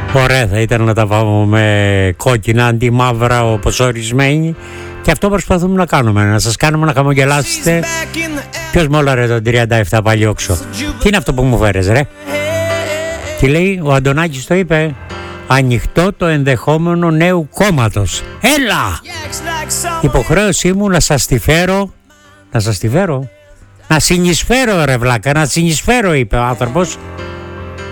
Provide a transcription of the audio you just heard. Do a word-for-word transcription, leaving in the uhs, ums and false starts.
Ωραία θα ήταν να τα πάμε κόκκινα αντί μαύρα όπως ορισμένοι. Και αυτό προσπαθούμε να κάνουμε, να σας κάνουμε να χαμογελάσετε. Ποιος μόλα ρε τον τριάντα επτά παλιόξο. Τι είναι αυτό που μου φέρες ρε? Τι λέει, ο Αντωνάκης το είπε. Ανοιχτό το ενδεχόμενο νέου κόμματος. Έλα! Υποχρέωσή μου να σας τη φέρω. Να σας τη φέρω. Να συνεισφέρω ρε βλάκα, να συνεισφέρω είπε ο άνθρωπος.